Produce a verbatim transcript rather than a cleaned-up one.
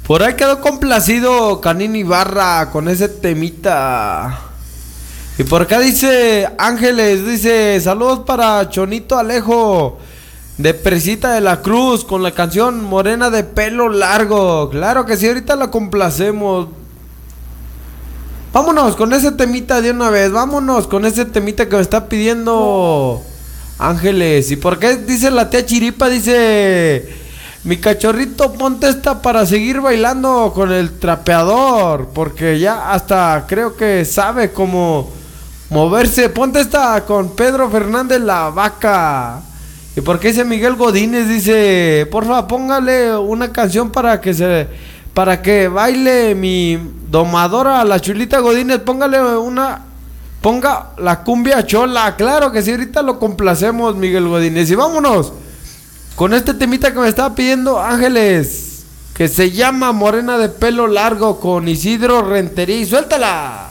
Por ahí quedó complacido Canini Barra con ese temita. Y por acá dice Ángeles, dice, saludos para Chonito Alejo de Presita de la Cruz con la canción Morena de Pelo Largo. Claro que sí, ahorita la complacemos. Vámonos con ese temita de una vez, vámonos con ese temita que me está pidiendo Ángeles. ¿Y por qué dice la tía Chiripa? Dice, mi cachorrito, ponte esta para seguir bailando con el trapeador, porque ya hasta creo que sabe cómo moverse. Ponte esta con Pedro Fernández la Vaca. ¿Y por qué dice Miguel Godínez? Dice, porfa, póngale una canción para que se... para que baile mi domadora, la Chulita Godínez. Póngale una... ponga la cumbia chola. Claro que sí, ahorita lo complacemos, Miguel Godínez. Y vámonos con este temita que me estaba pidiendo Ángeles, que se llama Morena de Pelo Largo, con Isidro Rentería. ¡Suéltala!